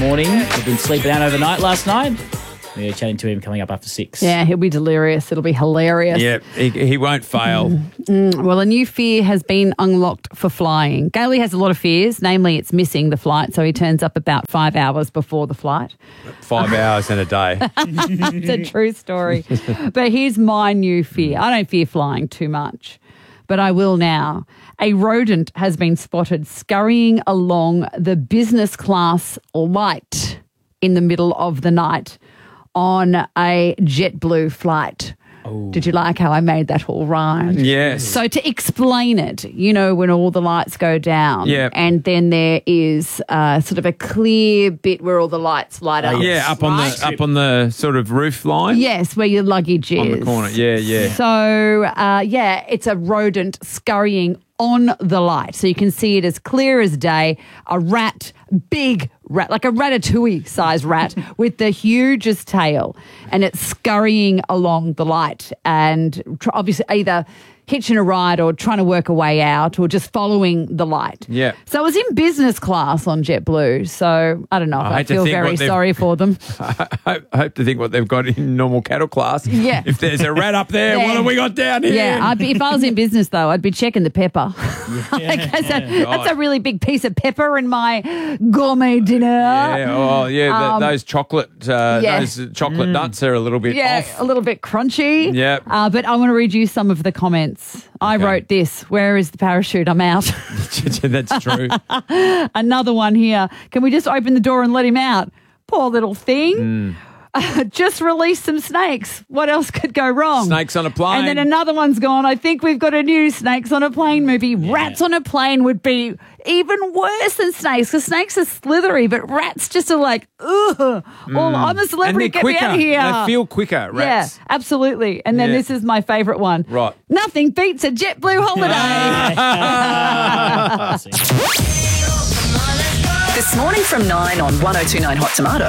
morning. We've been sleeping out overnight last night. We're chatting to him coming up after 6. Yeah, he'll be delirious. It'll be hilarious. Yeah, he won't fail. Well, a new fear has been unlocked for flying. Gailey has a lot of fears, namely it's missing the flight, so he turns up about 5 hours before the flight. 5 hours in a day. It's a true story. But here's my new fear. I don't fear flying too much, but I will now. A rodent has been spotted scurrying along the business class light in the middle of the night on a JetBlue flight. Oh. Did you like how I made that all rhyme? Yes. So to explain it, you know, when all the lights go down, and then there is sort of a clear bit where all the lights light up. Yeah, up on the sort of roof line. Yes, where your luggage is. On the corner, yeah. So, it's a rodent scurrying on the light. So you can see it as clear as day. A rat, big rat, like a ratatouille-sized rat with the hugest tail. And it's scurrying along the light and obviously either hitching a ride or trying to work a way out or just following the light. Yeah. So I was in business class on JetBlue, so I don't know if I feel very sorry for them. I hope to think what they've got in normal cattle class. Yeah. If there's a rat up there, what have we got down here? Yeah, if I was in business, though, I'd be checking the pepper. That's a really big piece of pepper in my gourmet dinner. Yeah, those chocolate nuts are a little bit off. A little bit crunchy. Yeah. But I want to read you some of the comments. I wrote this. Where is the parachute? I'm out. That's true. Another one here. Can we just open the door and let him out? Poor little thing. Just release some snakes. What else could go wrong? Snakes on a plane. And then another one's gone. I think we've got a new Snakes on a Plane movie. Yeah. Rats on a plane would be even worse than snakes because snakes are slithery, but rats just are like, ugh. I'm a celebrity. Get me out of here. They feel quicker, rats. Yeah, absolutely. And then this is my favourite one. Right. Nothing beats a JetBlue holiday. This morning from 9 on 102.9 Hot Tomato.